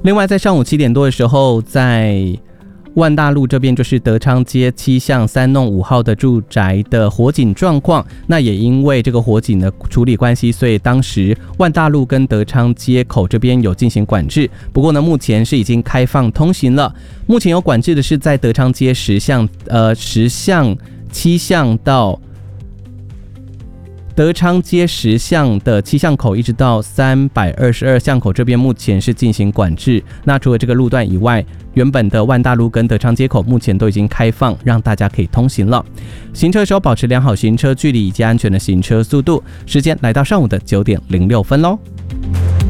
另外在上午7点多的时候，在万大路这边就是德昌街7巷3弄5号的住宅的火警状况，那也因为这个火警的处理关系，所以当时万大路跟德昌街口这边有进行管制，不过呢目前是已经开放通行了。目前有管制的是在德昌街10巷7巷到德昌街10巷的7巷口一直到322巷口这边目前是进行管制。那除了这个路段以外，原本的万大路跟德昌街口目前都已经开放，让大家可以通行了。行车的时候保持良好行车距离以及安全的行车速度。时间来到上午的9点06分咯。